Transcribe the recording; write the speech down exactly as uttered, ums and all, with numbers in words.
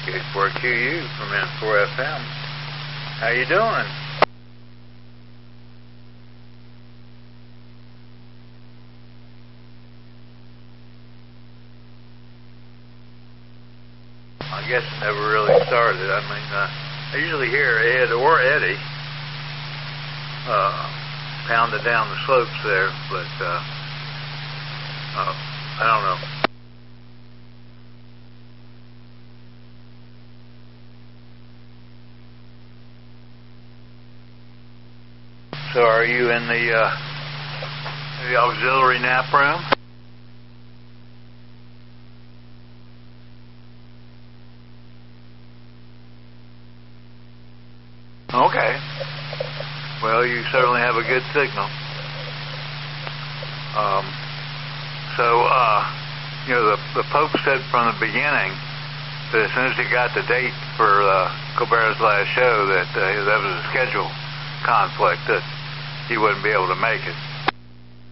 K four Q U from N four F M. How you doing? I guess it never really started. I mean, uh, I usually hear Ed or Eddie uh, pounding down the slopes there, but uh, uh, I don't know. So are you in the, uh, the auxiliary nap room? Okay. Well, you certainly have a good signal. Um, so, uh, you know, the, the Pope said from the beginning that as soon as he got the date for uh, Colbert's last show that uh, that was a schedule conflict, that he wouldn't be able to make it.